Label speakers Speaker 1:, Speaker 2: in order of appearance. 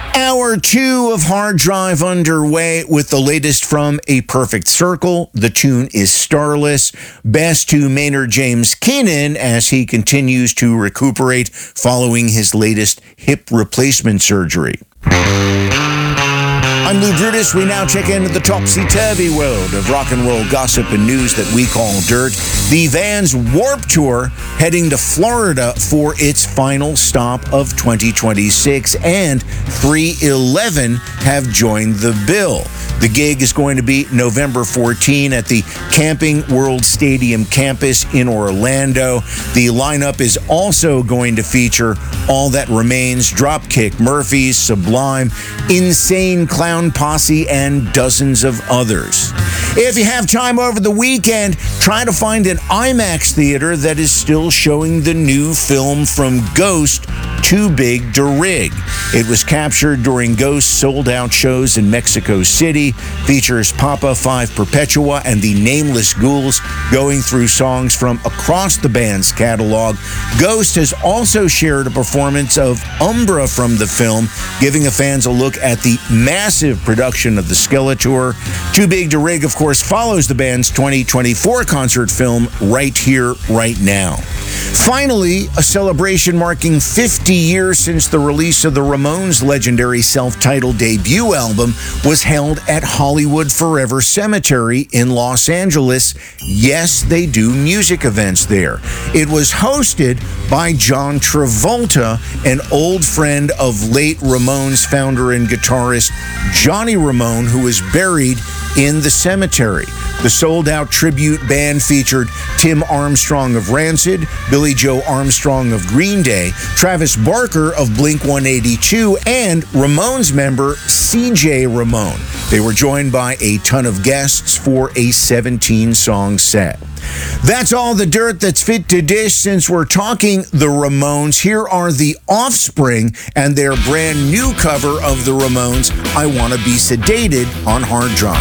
Speaker 1: Hour 2 of Hard Drive underway with the latest from A Perfect Circle. The tune is Starless. Best to Maynard James Keenan as he continues to recuperate following his latest hip replacement surgery. I'm Lou Brutus. We now check into the topsy-turvy world of rock and roll gossip and news that we call dirt. The Vans Warped Tour heading to Florida for its final stop of 2026, and 311 have joined the bill. The gig is going to be November 14 at the Camping World Stadium campus in Orlando. The lineup is also going to feature All That Remains, Dropkick Murphys, Sublime, Insane Clown Posse, and dozens of others. If you have time over the weekend, try to find an IMAX theater that is still showing the new film from Ghost, Too Big to Rig. It was captured during Ghost's sold-out shows in Mexico City, features Papa Five Perpetua and the Nameless Ghouls going through songs from across the band's catalog. Ghost has also shared a performance of Umbra from the film, giving the fans a look at the massive production of the Skeletor. Too Big to Rig, of course, follows the band's 2024 concert film Right Here, Right Now. Finally, a celebration marking 50 years since the release of the Ramones' legendary self-titled debut album was held at Hollywood Forever Cemetery in Los Angeles. Yes, they do music events there. It was hosted by John Travolta, an old friend of late Ramones founder and guitarist Johnny Ramone, who is buried in the cemetery. The sold-out tribute band featured Tim Armstrong of Rancid, Billy Joe Armstrong of Green Day, Travis Barker of Blink-182, and Ramones member C.J. Ramone. They were joined by a ton of guests for a 17-song set. That's all the dirt that's fit to dish. Since we're talking the Ramones, here are the Offspring and their brand new cover of the Ramones' I Wanna Be Sedated on Hard Drive.